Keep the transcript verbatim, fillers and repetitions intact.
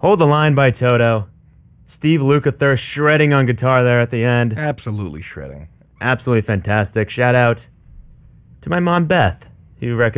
Hold the Line by Toto. Steve Lukather shredding on guitar there at the end. Absolutely shredding. Absolutely fantastic. Shout out to my mom, Beth, who recommended